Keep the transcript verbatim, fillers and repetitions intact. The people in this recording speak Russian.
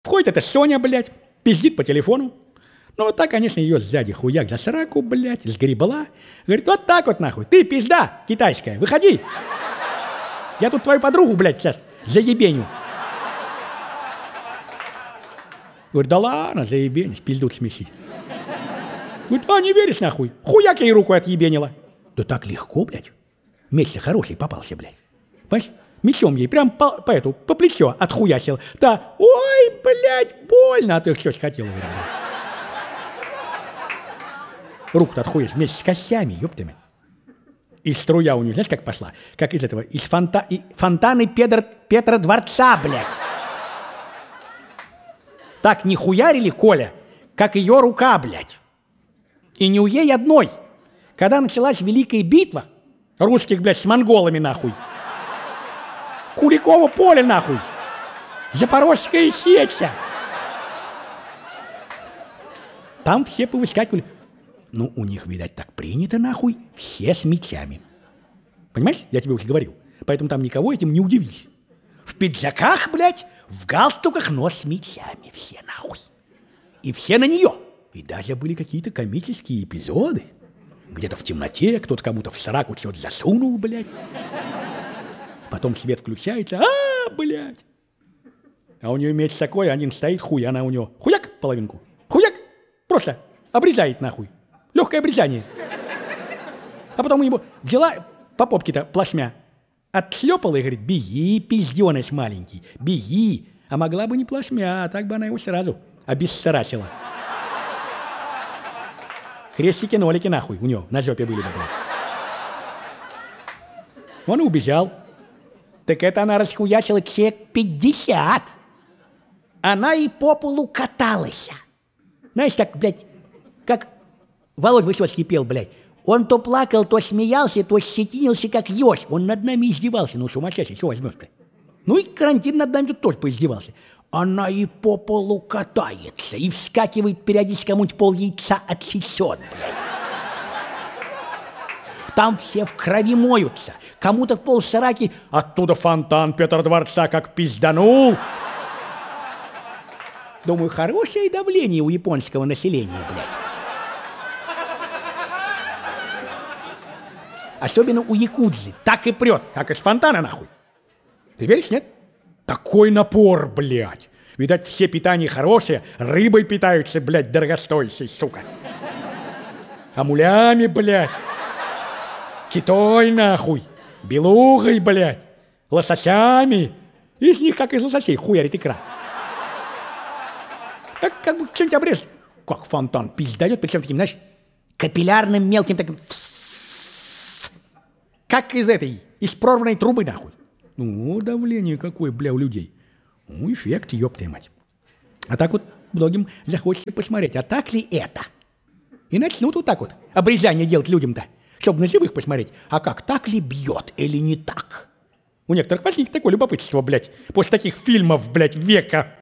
Входит эта Соня, блядь, пиздит по телефону. Ну, вот так, конечно, ее сзади хуяк за сраку, блядь, сгребла. Говорит, вот так вот нахуй, ты пизда китайская, выходи. Я тут твою подругу, блядь, сейчас заебеню. Говорит, да ладно, заебень, пиздут смесить. Говорит, а не веришь нахуй? Хуяк ей руку отъебенила. Да так легко, блядь. Меч-то хороший попался, блядь. Понимаешь? Мечом ей прям по, по эту, по плечо отхуясил. Да, ой, блядь, больно. А ты что ж хотела, блядь. Руку-то отхуясь вместе с костями, ёптами. И струя у нее, знаешь, как пошла? Как из этого, из фонта, и, фонтаны Петра, Петра Дворца, блядь. Так не хуярили, Коля, как ее рука, блядь. И не у ей одной. Когда началась Великая битва русских, блядь, с монголами, нахуй. Куликово поле, нахуй. Запорожская сеча. Там все повыскакивали. Ну, у них, видать, так принято, нахуй, все с мечами. Понимаешь, я тебе уже говорил. Поэтому там никого этим не удивишь. В пиджаках, блядь, в галстуках, но с мечами все, нахуй. И все на нее. И даже были какие-то комические эпизоды. Где-то в темноте кто-то кому-то в сраку что-то засунул, блядь. Потом свет включается, а, блядь. А у нее меч такой, один стоит, хуй, она у него хуяк половинку. Хуяк, просто обрезает, нахуй. Легкое обрезание. А потом ему взяла по попке-то плашмя, отшлепала и говорит, беги, пизденыш маленький, беги. А могла бы не плашмя, а так бы она его сразу обессарачила. Крестики-нолики, нахуй, у него на жопе были бы, блядь. Он и убежал. Так это она расхуячила человек пятьдесят. Она и по полу каталась. Знаешь, как, блядь, как Володь Высоцкий пел, блядь. Он то плакал, то смеялся, то щетинился, как ёж. Он над нами издевался. Ну, сумасшедший, что возьмешь-то? Ну и карантин над нами тут тоже поиздевался. Она и по полу катается, и вскакивает периодически, кому-нибудь пол яйца отсечет, блядь. Там все в крови моются. Кому-то пол сраки, оттуда фонтан Петра Дворца как пизданул. Думаю, хорошее давление у японского населения, блядь. Особенно у якудзы. Так и прет, как из фонтана, нахуй. Ты веришь, нет? Такой напор, блядь. Видать, все питания хорошие, рыбой питаются, блядь, дорогостоящей, сука. Амулями, блядь. Китой, нахуй. Белугой, блядь. Лососями. Из них, как из лососей, хуярит икра. Как, как бы что-нибудь обрежь. Как фонтан пиздает, причем таким, знаешь, капиллярным мелким таким... Как из этой, из прорванной трубы, нахуй. Ну, давление какое, бля, у людей. Ну, эффект, ёптая мать. А так вот многим захочется посмотреть, а так ли это? И начнут вот так вот обрезание делать людям-то, чтобы на живых посмотреть, а как, так ли бьет или не так? У некоторых возникнет такое любопытство, блядь, после таких фильмов, блядь, века.